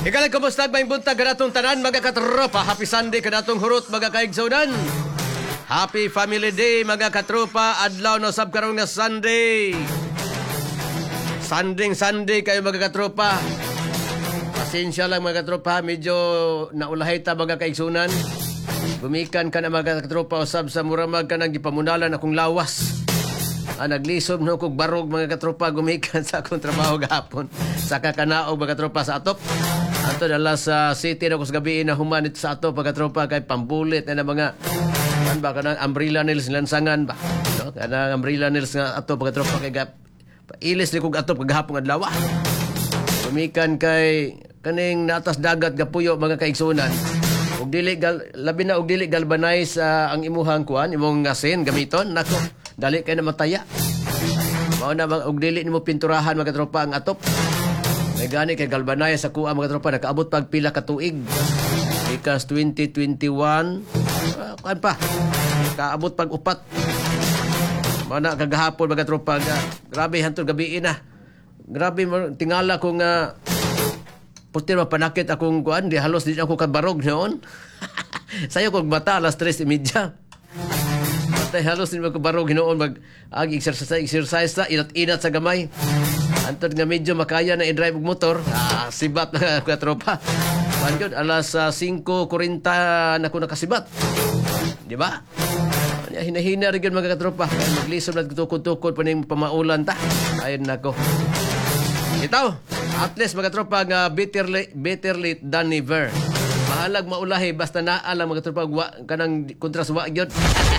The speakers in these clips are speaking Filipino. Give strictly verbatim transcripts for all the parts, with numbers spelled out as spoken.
Ikaw kumusta may buntag kanatong tanan mga katropa. Happy Sunday kanatong hurot mga kaigsunan. Happy Family Day mga katropa. Adlaw no sab karong na Sunday. Sanding Sunday kayo mga katropa. Pasensya lang mga katropa, medyo naulahay ta mga kaigsunan. Gumikan ka na mga katropa usab sa muramag ka nang gipamunalan akong lawas. Ah, naglisob no kog barog mga katropa gumikan sa akong trabaho gahapon sa kakanaog mga katropa sa atop. Ato dala sa city na kus gabi na humanit sa atop mga katropa kay pambulit na mga kan ba kanang umbrella nails lansangan ba no kanang umbrella nails nga atop mga katropa kay gap ilis ni kog atop kagahapon adlaw. Gumikan kay kaning natas dagat gapuyo mga kaigsunan. Og dili gal labi na og dili galvanize uh, ang imuhang kuan imong ngasin gamiton nako dali kay na mataya. Mao na og dili nimo pinturahan mga tropa ang atop. May gani kay galvanize sa kuha mga tropa nakaabot pag pila ka tuig. Ikas twenty twenty-one uh, kuan pa. Kaabot pag upat. Mao na kagahapon mga tropa ga, grabe hantod gabi na. Grabe tingala ko nga putir mapanakit akong kuan di halos di ako kabarog noon. Sayo kog bata alas tres thirty. Matay halos din magkabarog hinoon mag ag exercise exercise sa inat-inat sa gamay. Antod nga medyo makaya na i-drive og motor. Ah, sibat na ka tropa. Mangyod alas uh, five forty na ko nakasibat. Di ba? Hinahina rin mga katropa. Maglisom na tukod-tukod pa ning pamaulan ta. Ayun nako. Ito, at least mga tropa nga better late, better late than never. Mahalag maulahi basta naa lang mga tropa wa, kanang kontras wa gyud.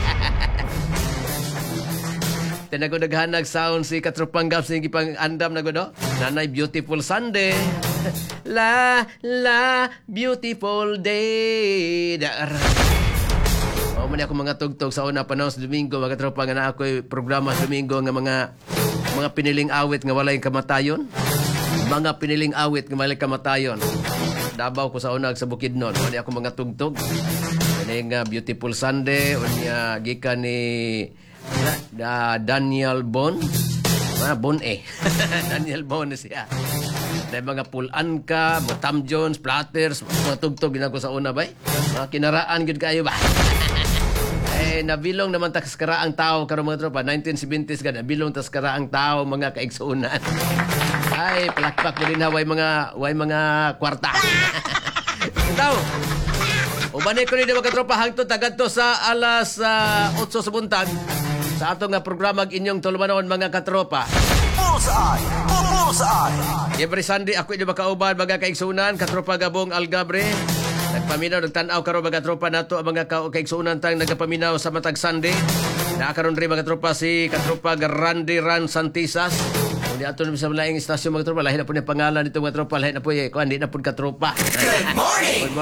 Tinago naghanag sound si katropang gaps ni gipang andam na godo. Nanay beautiful Sunday. La la beautiful day. Dar. O man ako mga tugtog sa una panahon sa Domingo mga tropa nga na ako'y programa sa Domingo nga mga mga piniling awit nga walay kamatayon. Mga piniling awit nga walay kamatayon. Dabaw ko sa unag sa Bukidnon. Wala ako mga tugtog. Kaning uh, beautiful Sunday unya gikan ni uh, Daniel Bon. Ah, Bon eh. Daniel Bon siya. Dahil mga pulan ka, mga Tom Jones, Platters, mga tugtog ginako sa una bay. Mga kinaraan gud kayo ba? Eh, nabilong naman ta sa karaang tao karon mga tropa nineteen seventies ka nabilong ta sa karaang tao mga kaigsunan. Ay, palakpak mo din ha way mga way mga kwarta. Taw. Ubani ko ni mga tropa hangtod tagadto sa alas uh, eight sa buntag sa ato nga programa ag inyong tulumanon mga katropa. Bullseye! Bullseye! Every Sunday ako inyo makauban mga kaigsunan katropa Gabong Algabre. Nagpaminaw, nagtanaw karon mga tropa nato ang mga kaigsunan tang nagapaminaw sa matag Sunday. Nakakaroon rin mga tropa si katropa Randy Ran Santisas. Kung di ato na sa malaing istasyon mga tropa, lahi na po niya pangalan dito mga tropa, lahi na po, kuhan, di na po katropa. Good morning!